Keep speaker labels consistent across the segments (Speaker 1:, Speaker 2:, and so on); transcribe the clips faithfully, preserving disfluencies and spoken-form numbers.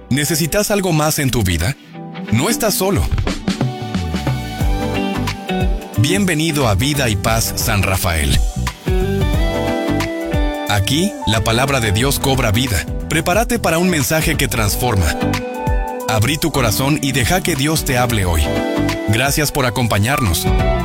Speaker 1: ¿Necesitas algo más en tu vida? No estás solo. Bienvenido a Vida y Paz San Rafael. Aquí, la palabra de Dios cobra vida. Prepárate para un mensaje que transforma. Abrí tu corazón y deja que Dios te hable hoy. Gracias por acompañarnos.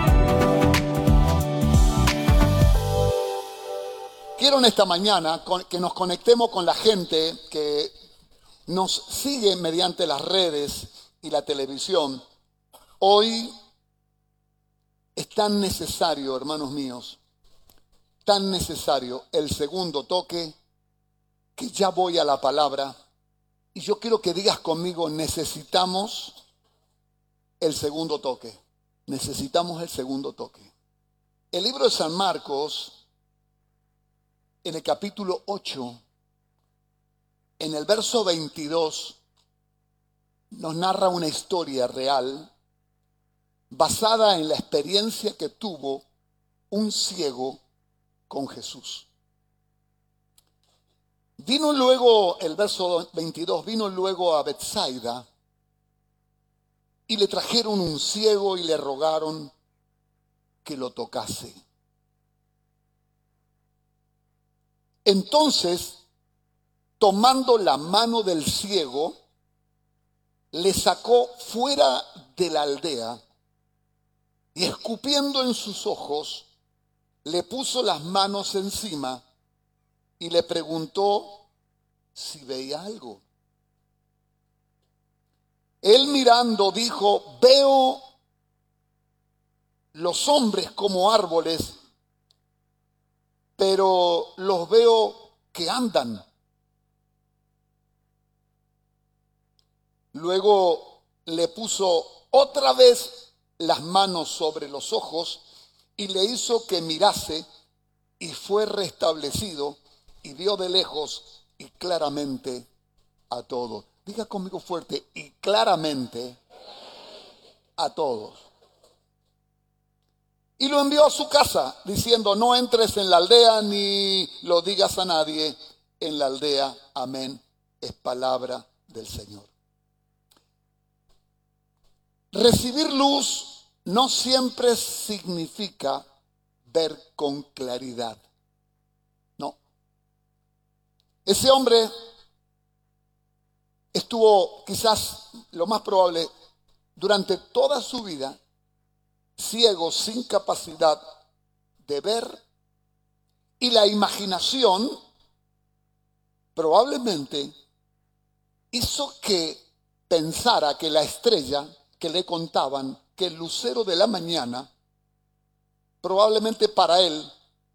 Speaker 2: Quiero en esta mañana que nos conectemos con la gente que nos sigue mediante las redes y la televisión. Hoy es tan necesario, hermanos míos, tan necesario el segundo toque, que ya voy a la palabra. Y yo quiero que digas conmigo, necesitamos el segundo toque. Necesitamos el segundo toque. El libro de San Marcos, en el capítulo ocho, en el verso veintidós, nos narra una historia real basada en la experiencia que tuvo un ciego con Jesús. Vino luego, el verso veintidós, vino luego a Betsaida y le trajeron un ciego y le rogaron que lo tocase. Entonces, tomando la mano del ciego, le sacó fuera de la aldea y escupiendo en sus ojos, le puso las manos encima y le preguntó si veía algo. Él mirando dijo: veo los hombres como árboles, pero los veo que andan. Luego le puso otra vez las manos sobre los ojos y le hizo que mirase, y fue restablecido y vio de lejos y claramente a todos. Diga conmigo fuerte: y claramente a todos. Y lo envió a su casa diciendo: no entres en la aldea ni lo digas a nadie en la aldea. Amén. Es palabra del Señor. Recibir luz no siempre significa ver con claridad. No. Ese hombre estuvo, quizás lo más probable, durante toda su vida ciego, sin capacidad de ver, y la imaginación probablemente hizo que pensara que la estrella que le contaban, que el lucero de la mañana, probablemente para él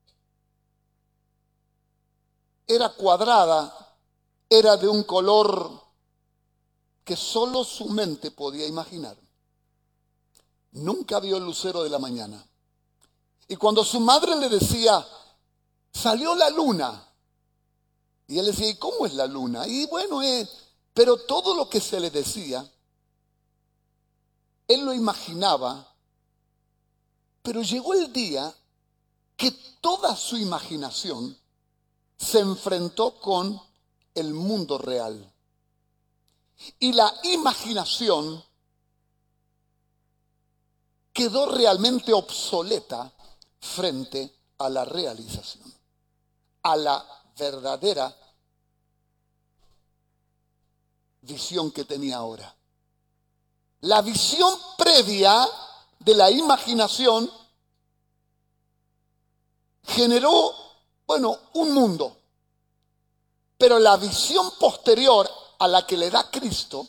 Speaker 2: era cuadrada, era de un color que solo su mente podía imaginar. Nunca vio el lucero de la mañana. Y cuando su madre le decía: salió la luna, y él decía: ¿y cómo es la luna? Y bueno, eh, pero todo lo que se le decía, él lo imaginaba, pero llegó el día que toda su imaginación se enfrentó con el mundo real. Y la imaginación quedó realmente obsoleta frente a la realización, a la verdadera visión que tenía ahora. La visión previa de la imaginación generó, bueno, un mundo. Pero la visión posterior a la que le da Cristo,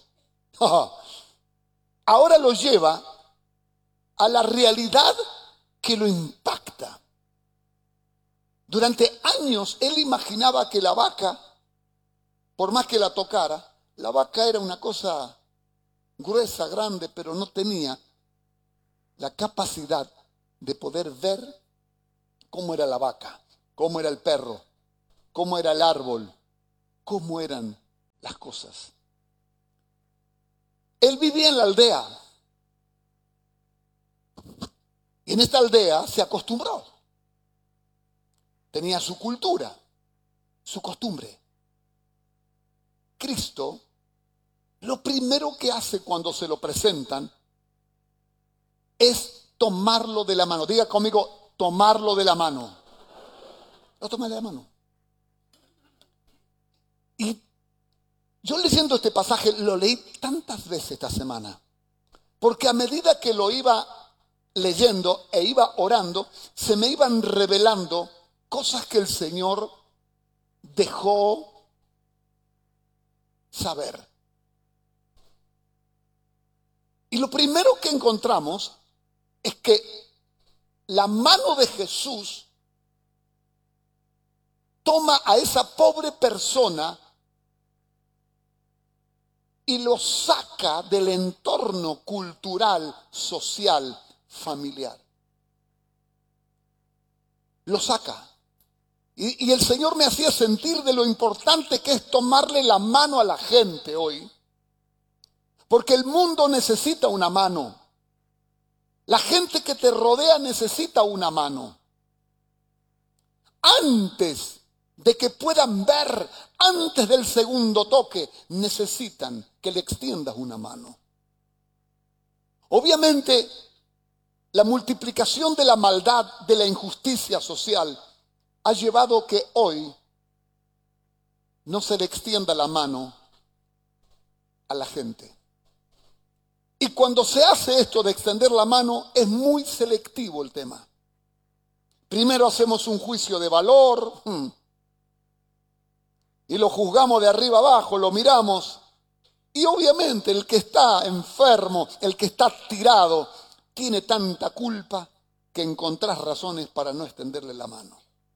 Speaker 2: ahora lo lleva a la realidad que lo impacta. Durante años él imaginaba que la vaca, por más que la tocara, la vaca era una cosa gruesa, grande, pero no tenía la capacidad de poder ver cómo era la vaca, cómo era el perro, cómo era el árbol, cómo eran las cosas. Él vivía en la aldea y en esta aldea se acostumbró. Tenía su cultura, su costumbre. Cristo lo primero que hace cuando se lo presentan es tomarlo de la mano. Diga conmigo, tomarlo de la mano. Lo toma de la mano. Y yo leyendo este pasaje, lo leí tantas veces esta semana, porque a medida que lo iba leyendo e iba orando, se me iban revelando cosas que el Señor dejó saber. Y lo primero que encontramos es que la mano de Jesús toma a esa pobre persona y lo saca del entorno cultural, social, familiar. Lo saca. Y, y el Señor me hacía sentir de lo importante que es tomarle la mano a la gente hoy. Porque el mundo necesita una mano. La gente que te rodea necesita una mano. Antes de que puedan ver, antes del segundo toque, necesitan que le extiendas una mano. Obviamente, la multiplicación de la maldad, de la injusticia social, ha llevado que hoy no se le extienda la mano a la gente. Y cuando se hace esto de extender la mano, es muy selectivo el tema. Primero hacemos un juicio de valor, hmm, y lo juzgamos de arriba abajo, lo miramos. Y obviamente el que está enfermo, el que está tirado, tiene tanta culpa que encontrás razones para no extenderle la mano.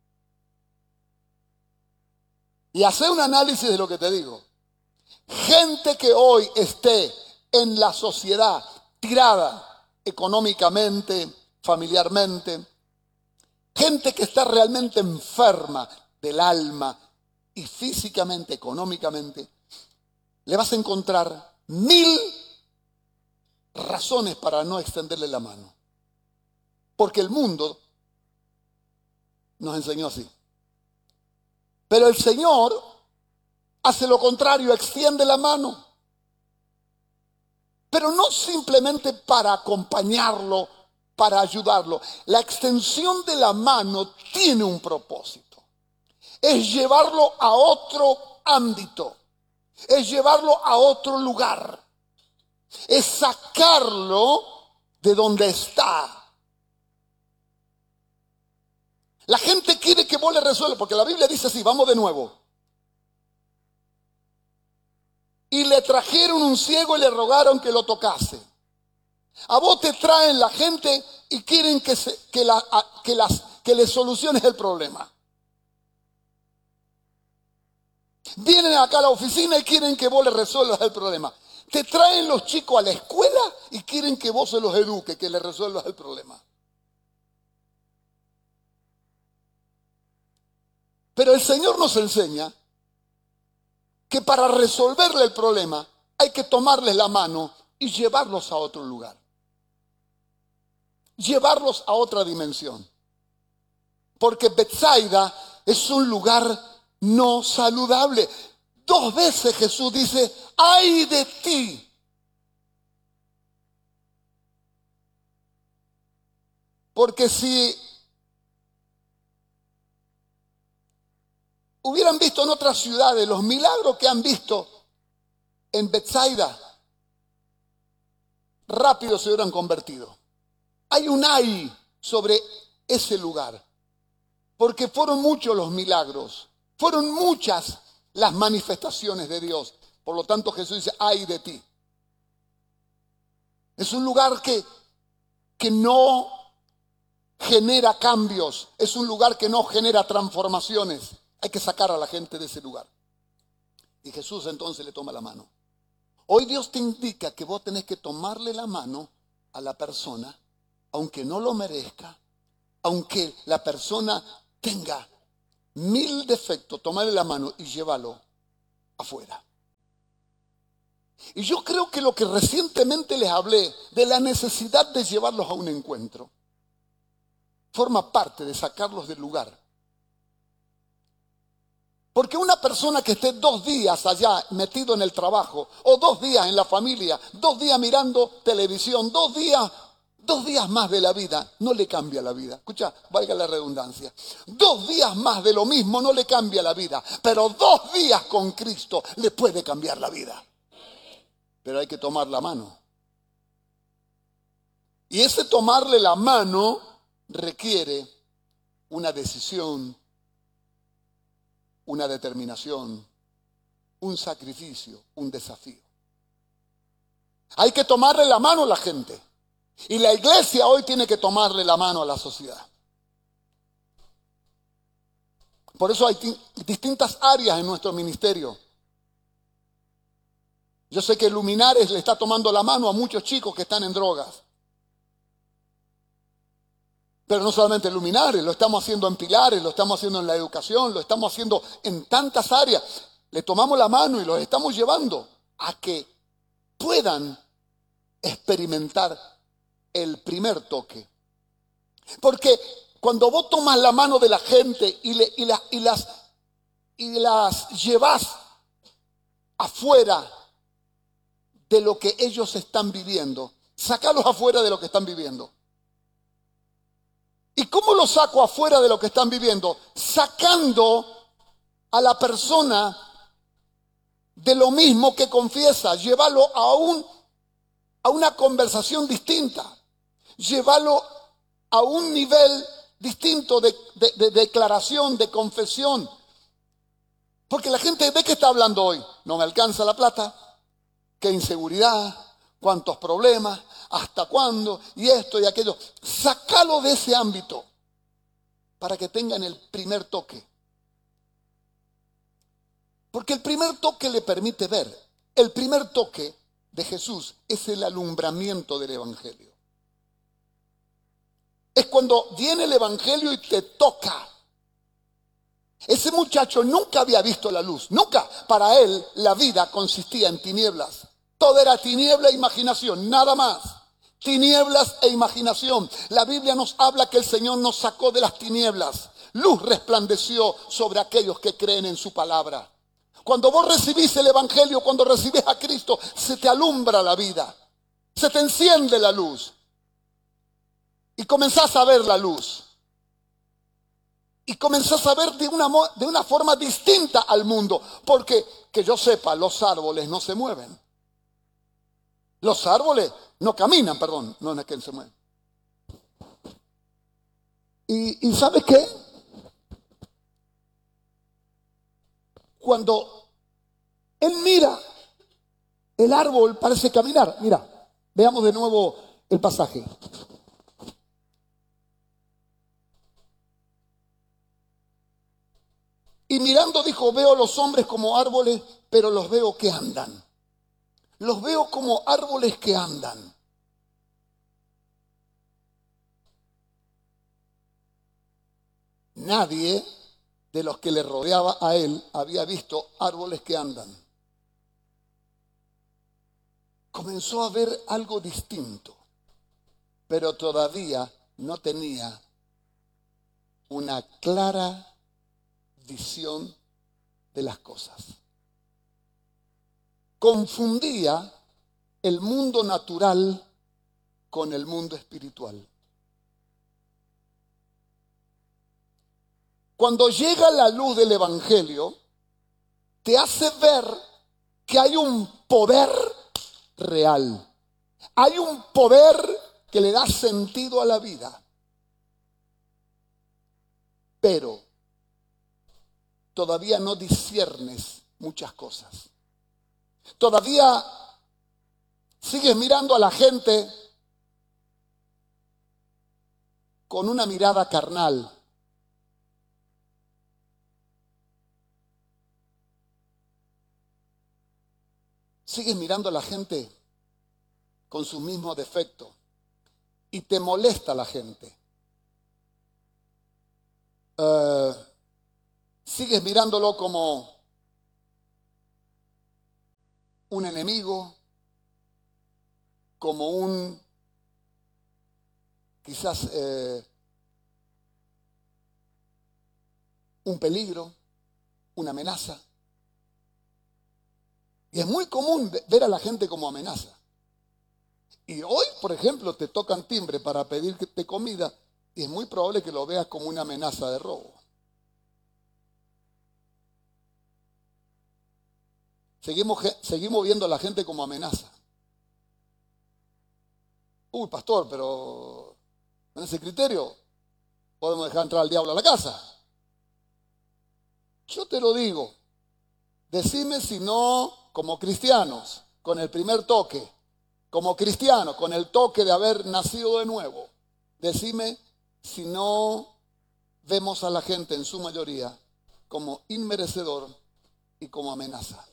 Speaker 2: Y hace un análisis de lo que te digo. Gente que hoy esté en la sociedad tirada económicamente, familiarmente, gente que está realmente enferma del alma y físicamente, económicamente, le vas a encontrar mil razones para no extenderle la mano. Porque el mundo nos enseñó así. Pero el Señor hace lo contrario, extiende la mano. Pero no simplemente para acompañarlo, para ayudarlo. La extensión de la mano tiene un propósito. Es llevarlo a otro ámbito. Es llevarlo a otro lugar. Es sacarlo de donde está. La gente quiere que vos le resuelvas, porque la Biblia dice así, vamos de nuevo. Y le trajeron un ciego y le rogaron que lo tocase. A vos te traen la gente y quieren que, se, que, la, que, las, que le soluciones el problema. Vienen acá a la oficina y quieren que vos le resuelvas el problema. Te traen los chicos a la escuela y quieren que vos se los eduques, que le resuelvas el problema. Pero el Señor nos enseña que para resolverle el problema hay que tomarles la mano y llevarlos a otro lugar. Llevarlos a otra dimensión. Porque Betsaida es un lugar no saludable. Dos veces Jesús dice, ¡ay de ti! Porque si hubieran visto en otras ciudades los milagros que han visto en Betsaida, rápido se hubieran convertido. Hay un ay sobre ese lugar, porque fueron muchos los milagros, fueron muchas las manifestaciones de Dios. Por lo tanto Jesús dice, ay de ti. Es un lugar que, que no genera cambios, es un lugar que no genera transformaciones. Hay que sacar a la gente de ese lugar. Y Jesús entonces le toma la mano. Hoy Dios te indica que vos tenés que tomarle la mano a la persona, aunque no lo merezca, aunque la persona tenga mil defectos, tomarle la mano y llévalo afuera. Y yo creo que lo que recientemente les hablé de la necesidad de llevarlos a un encuentro forma parte de sacarlos del lugar. Porque una persona que esté dos días allá metido en el trabajo, o dos días en la familia, dos días mirando televisión, dos días, dos días más de la vida, no le cambia la vida. Escucha, valga la redundancia. Dos días más de lo mismo no le cambia la vida, pero dos días con Cristo le puede cambiar la vida. Pero hay que tomar la mano. Y ese tomarle la mano requiere una decisión, una determinación, un sacrificio, un desafío. Hay que tomarle la mano a la gente. Y la iglesia hoy tiene que tomarle la mano a la sociedad. Por eso hay distintas áreas en nuestro ministerio. Yo sé que Luminares le está tomando la mano a muchos chicos que están en drogas. Pero no solamente en Luminares, lo estamos haciendo en Pilares, lo estamos haciendo en la educación, lo estamos haciendo en tantas áreas. Le tomamos la mano y los estamos llevando a que puedan experimentar el primer toque. Porque cuando vos tomas la mano de la gente y, le, y, la, y, las, y las llevas afuera de lo que ellos están viviendo, sacalos afuera de lo que están viviendo. ¿Y cómo lo saco afuera de lo que están viviendo? Sacando a la persona de lo mismo que confiesa, llevarlo a, un, a una conversación distinta, llevarlo a un nivel distinto de, de, de declaración, de confesión. Porque la gente, ¿de qué está hablando hoy? No me alcanza la plata, qué inseguridad, cuántos problemas, hasta cuándo, y esto y aquello. Sácalo de ese ámbito para que tengan el primer toque. Porque el primer toque le permite ver. El primer toque de Jesús es el alumbramiento del Evangelio. Es cuando viene el Evangelio y te toca. Ese muchacho nunca había visto la luz, nunca. Para él la vida consistía en tinieblas. Todo era tiniebla e imaginación, nada más. Tinieblas e imaginación. La Biblia nos habla que el Señor nos sacó de las tinieblas. Luz resplandeció sobre aquellos que creen en su palabra. Cuando vos recibís el Evangelio, cuando recibís a Cristo, se te alumbra la vida. Se te enciende la luz. Y comenzás a ver la luz. Y comenzás a ver de una, de una forma distinta al mundo. Porque, que yo sepa, los árboles no se mueven. Los árboles no caminan, perdón, no es que se mueven. Y, y ¿sabes qué? Cuando él mira, el árbol parece caminar. Mira, veamos de nuevo el pasaje. Y mirando dijo, veo los hombres como árboles, pero los veo que andan. Los veo como árboles que andan. Nadie de los que le rodeaba a él había visto árboles que andan. Comenzó a ver algo distinto, pero todavía no tenía una clara visión de las cosas. Confundía el mundo natural con el mundo espiritual. Cuando llega la luz del Evangelio, te hace ver que hay un poder real. Hay un poder que le da sentido a la vida. Pero todavía no disciernes muchas cosas. Todavía sigues mirando a la gente con una mirada carnal. Sigues mirando a la gente con sus mismos defectos y te molesta la gente. Uh, sigues mirándolo como un enemigo, como un, quizás, eh, un peligro. una amenaza. Y es muy común ver a la gente como amenaza. Y hoy, por ejemplo, te tocan timbre para pedirte comida y es muy probable que lo veas como una amenaza de robo. Seguimos, seguimos viendo a la gente como amenaza. Uy, pastor, pero con ese criterio podemos dejar entrar al diablo a la casa. Yo te lo digo, decime si no, como cristianos, con el primer toque, como cristianos, con el toque de haber nacido de nuevo, decime si no vemos a la gente en su mayoría como inmerecedor y como amenaza.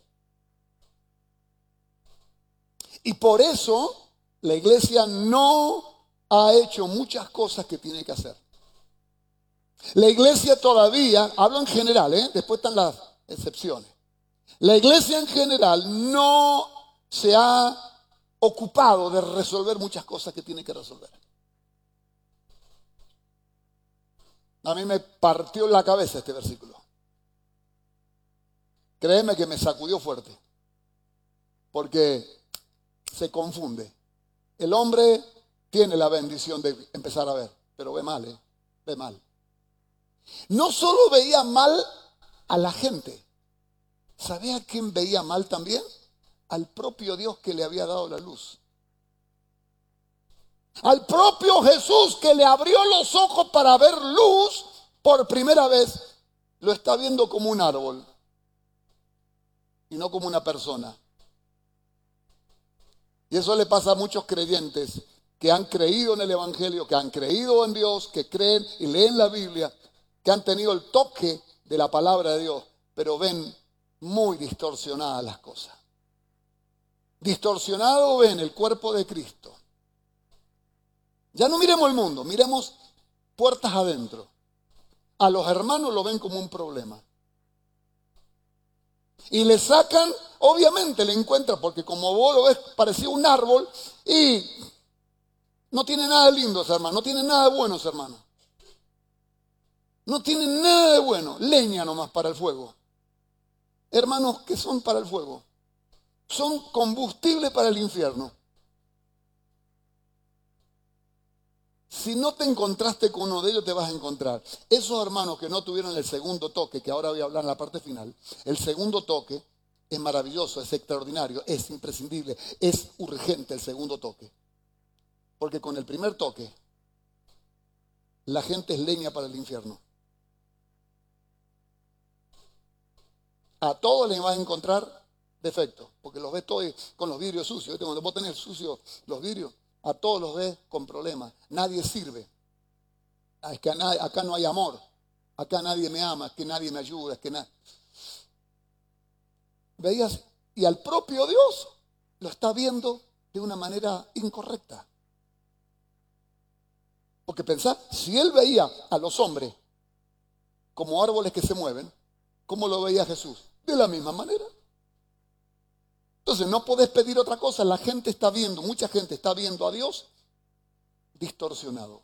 Speaker 2: Y por eso la iglesia no ha hecho muchas cosas que tiene que hacer. La iglesia todavía, hablo en general, ¿eh? Después están las excepciones. La iglesia en general no se ha ocupado de resolver muchas cosas que tiene que resolver. A mí me partió la cabeza este versículo. Créeme que me sacudió fuerte. Porque se confunde. El hombre tiene la bendición de empezar a ver, pero ve mal, ¿eh? Ve mal. No solo veía mal a la gente. ¿Sabe a quién veía mal también? Al propio Dios que le había dado la luz. Al propio Jesús que le abrió los ojos para ver luz por primera vez, lo está viendo como un árbol y no como una persona. Y eso le pasa a muchos creyentes que han creído en el Evangelio, que han creído en Dios, que creen y leen la Biblia, que han tenido el toque de la palabra de Dios, pero ven muy distorsionadas las cosas. Distorsionado ven el cuerpo de Cristo. Ya no miremos el mundo, miremos puertas adentro. A los hermanos lo ven como un problema. Y le sacan, obviamente le encuentran, porque como vos lo ves, parecía un árbol y no tiene nada de lindo ese hermano, no tiene nada de bueno ese hermano. No tiene nada de bueno, leña nomás para el fuego. Hermanos, ¿qué son para el fuego? Son combustible para el infierno. Si no te encontraste con uno de ellos, te vas a encontrar. Esos hermanos que no tuvieron el segundo toque, que ahora voy a hablar en la parte final, el segundo toque es maravilloso, es extraordinario, es imprescindible, es urgente el segundo toque. Porque con el primer toque, la gente es leña para el infierno. A todos les vas a encontrar defectos, porque los ves todos con los vidrios sucios. Cuando vos tenés sucios los vidrios, a todos los ves con problemas. Nadie sirve. Es que acá no hay amor. Acá nadie me ama, es que nadie me ayuda, es que nadie. ¿Veías? Y al propio Dios lo está viendo de una manera incorrecta. Porque pensá, si él veía a los hombres como árboles que se mueven, ¿cómo lo veía Jesús? De la misma manera. Entonces no podés pedir otra cosa. La gente está viendo, mucha gente está viendo a Dios distorsionado.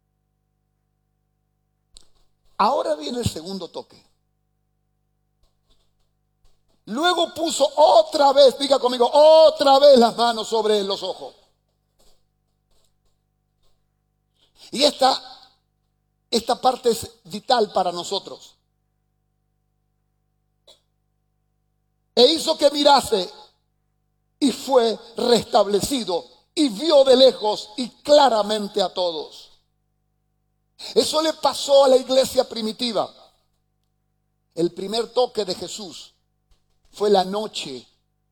Speaker 2: Ahora viene el segundo toque. Luego puso otra vez, diga conmigo, otra vez las manos sobre los ojos. Y esta, esta parte es vital para nosotros. E hizo que mirase y fue restablecido y vio de lejos y claramente a todos. Eso le pasó a la iglesia primitiva. El primer toque de Jesús fue la noche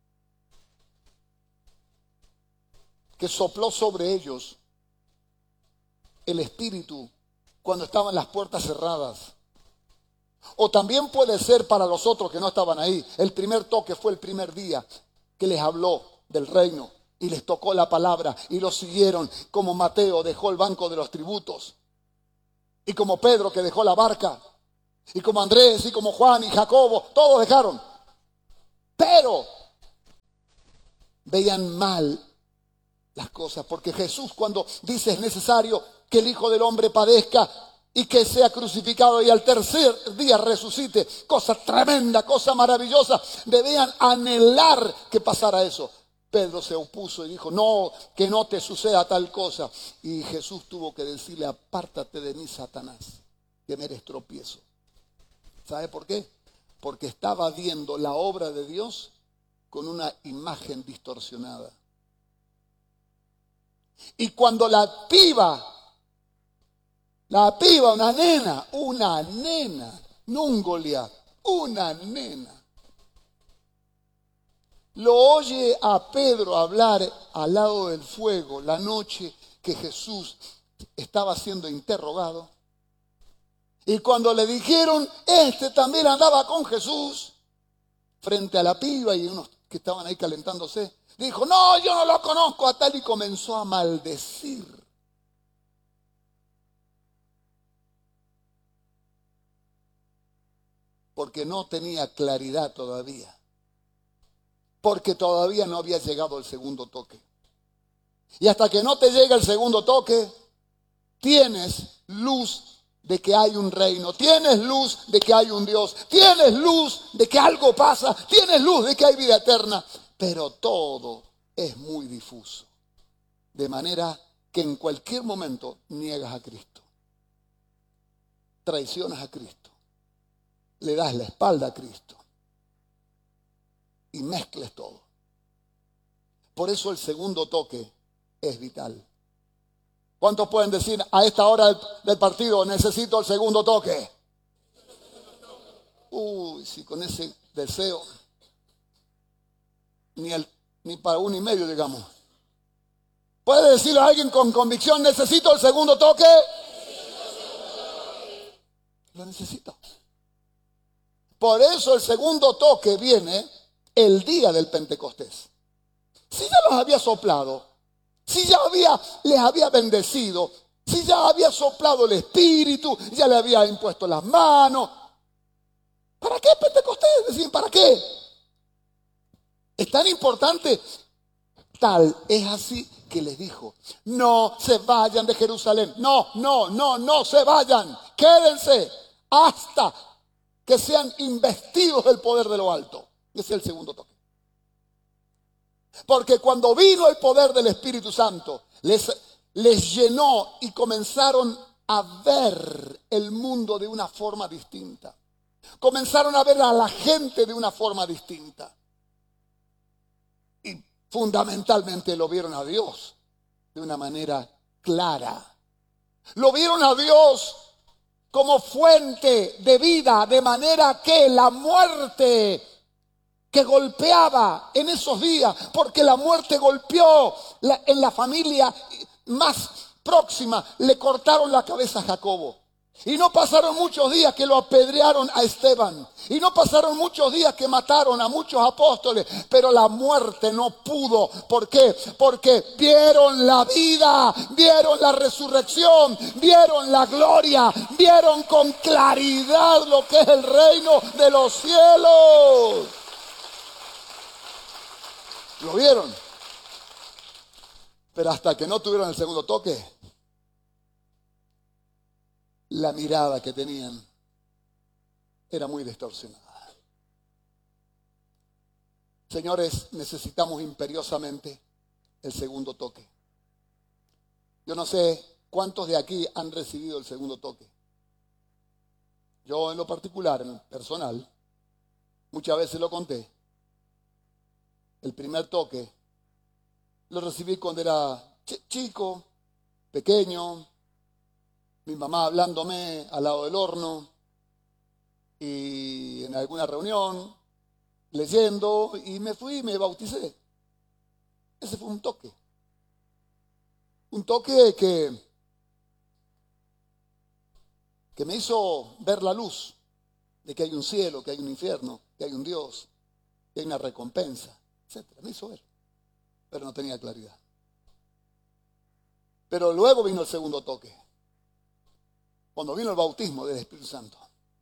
Speaker 2: que sopló sobre ellos el Espíritu cuando estaban las puertas cerradas. O también puede ser para los otros que no estaban ahí. El primer toque fue el primer día que les habló del reino y les tocó la palabra y los siguieron, como Mateo dejó el banco de los tributos y como Pedro que dejó la barca y como Andrés y como Juan y Jacobo, todos dejaron. Pero veían mal las cosas, porque Jesús cuando dice es necesario que el Hijo del Hombre padezca, y que sea crucificado y al tercer día resucite. Cosa tremenda, cosa maravillosa. Debían anhelar que pasara eso. Pedro se opuso y dijo, no, que no te suceda tal cosa. Y Jesús tuvo que decirle, apártate de mí, Satanás, que me eres tropiezo. ¿Sabe por qué? Porque estaba viendo la obra de Dios con una imagen distorsionada. Y cuando la piba, la piba, una nena, una nena, no un Goliat, una nena, lo oye a Pedro hablar al lado del fuego la noche que Jesús estaba siendo interrogado. Y cuando le dijeron, este también andaba con Jesús, frente a la piba y unos que estaban ahí calentándose, dijo, no, yo no lo conozco a tal, y comenzó a maldecir. Porque no tenía claridad todavía. Porque todavía no había llegado el segundo toque. Y hasta que no te llega el segundo toque, tienes luz de que hay un reino, tienes luz de que hay un Dios, tienes luz de que algo pasa, tienes luz de que hay vida eterna, pero todo es muy difuso. De manera que en cualquier momento niegas a Cristo, traicionas a Cristo, le das la espalda a Cristo y mezcles todo. Por eso el segundo toque es vital. ¿Cuántos pueden decir a esta hora del, del partido necesito el segundo toque? Uy, si con ese deseo ni, el, ni para uno y medio llegamos. ¿Puede decirle a alguien con convicción necesito el segundo toque? Lo necesito. Por eso el segundo toque viene el día del Pentecostés. Si ya los había soplado, si ya había, les había bendecido, si ya había soplado el Espíritu, ya le había impuesto las manos, ¿para qué Pentecostés? Decían, ¿para qué? Es tan importante. Tal es así que les dijo, no se vayan de Jerusalén, no, no, no, no se vayan, quédense hasta que sean investidos del poder de lo alto. Ese es el segundo toque. Porque cuando vino el poder del Espíritu Santo, les, les llenó y comenzaron a ver el mundo de una forma distinta. Comenzaron a ver a la gente de una forma distinta. Y fundamentalmente lo vieron a Dios de una manera clara. Lo vieron a Dios como fuente de vida, de manera que la muerte que golpeaba en esos días, porque la muerte golpeó la, en la familia más próxima, le cortaron la cabeza a Jacobo. Y no pasaron muchos días que lo apedrearon a Esteban. Y no pasaron muchos días que mataron a muchos apóstoles. Pero la muerte no pudo. ¿Por qué? Porque vieron la vida, vieron la resurrección, vieron la gloria, vieron con claridad lo que es el reino de los cielos. Lo vieron. Pero hasta que no tuvieron el segundo toque, la mirada que tenían era muy distorsionada. Señores, necesitamos imperiosamente el segundo toque. Yo no sé cuántos de aquí han recibido el segundo toque. Yo en lo particular, en lo personal, muchas veces lo conté. El primer toque lo recibí cuando era chico, pequeño, mi mamá hablándome al lado del horno y en alguna reunión, leyendo, y me fui y me bauticé. Ese fue un toque. Un toque que, que me hizo ver la luz de que hay un cielo, que hay un infierno, que hay un Dios, que hay una recompensa, etcétera. Me hizo ver, pero no tenía claridad. Pero luego vino el segundo toque, cuando vino el bautismo del Espíritu Santo.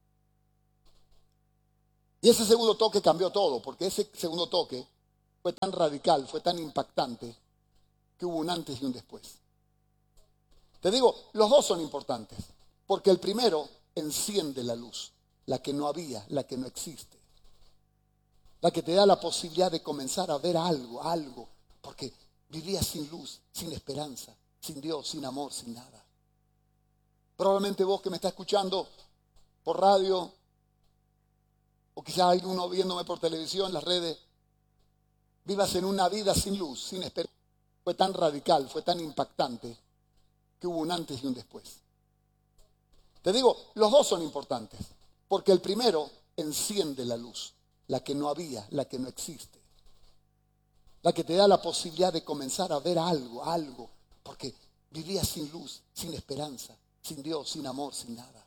Speaker 2: Y ese segundo toque cambió todo, porque ese segundo toque fue tan radical, fue tan impactante, que hubo un antes y un después. Te digo, los dos son importantes, Porque el primero enciende la luz, la que no había, la que no existe. La que te da la posibilidad de comenzar a ver algo, algo. Porque vivías sin luz, sin esperanza, sin Dios, sin amor, sin nada. Probablemente vos que me estás escuchando por radio, o quizás alguno viéndome por televisión, en las redes, vivas en una vida sin luz, sin esperanza. Fue tan radical, fue tan impactante, que hubo un antes y un después. Te digo, los dos son importantes, porque el primero enciende la luz, la que no había, la que no existe. La que te da la posibilidad de comenzar a ver algo, algo, porque vivías sin luz, sin esperanza, sin Dios, sin amor, sin nada.